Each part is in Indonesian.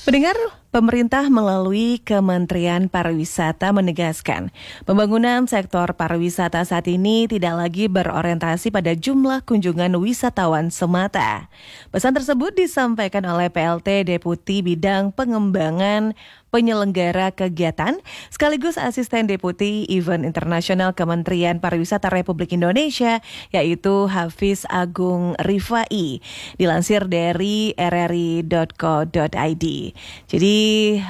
Pendengar, pemerintah melalui Kementerian Pariwisata menegaskan pembangunan sektor pariwisata saat ini tidak lagi berorientasi pada jumlah kunjungan wisatawan semata. Pesan tersebut disampaikan oleh PLT Deputi Bidang Pengembangan Penyelenggara Kegiatan sekaligus Asisten Deputi Event Internasional Kementerian Pariwisata Republik Indonesia, yaitu Hafiz Agung Rifai, dilansir dari rri.co.id. Jadi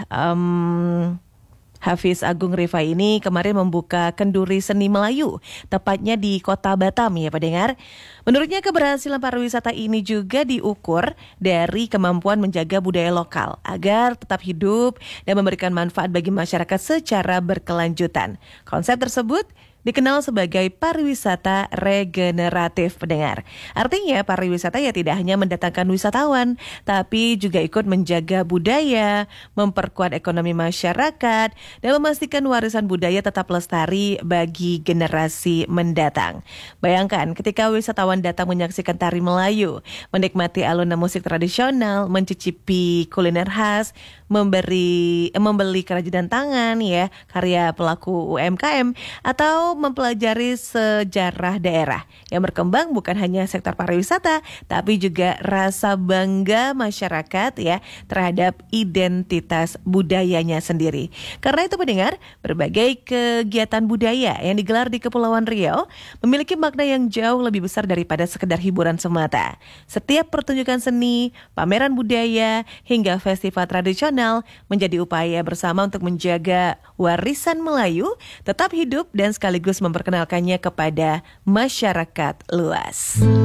Hafiz Agung Rifai ini kemarin membuka kenduri seni Melayu, tepatnya di Kota Batam ya pendengar. Menurutnya keberhasilan pariwisata ini juga diukur dari kemampuan menjaga budaya lokal agar tetap hidup dan memberikan manfaat bagi masyarakat secara berkelanjutan. Konsep tersebut dikenal sebagai pariwisata regeneratif pendengar. Artinya pariwisata ya tidak hanya mendatangkan wisatawan, tapi juga ikut menjaga budaya, memperkuat ekonomi masyarakat, dan memastikan warisan budaya tetap lestari bagi generasi mendatang. Bayangkan ketika wisatawan datang menyaksikan tari Melayu, menikmati alunan musik tradisional, mencicipi kuliner khas, membeli kerajinan tangan ya, karya pelaku UMKM, atau mempelajari sejarah daerah yang berkembang bukan hanya sektor pariwisata, tapi juga rasa bangga masyarakat ya terhadap identitas budayanya sendiri. Karena itu pendengar, berbagai kegiatan budaya yang digelar di Kepulauan Riau memiliki makna yang jauh lebih besar daripada sekedar hiburan semata. Setiap pertunjukan seni, pameran budaya, hingga festival tradisional menjadi upaya bersama untuk menjaga warisan Melayu tetap hidup dan sekaligus memperkenalkannya kepada masyarakat luas.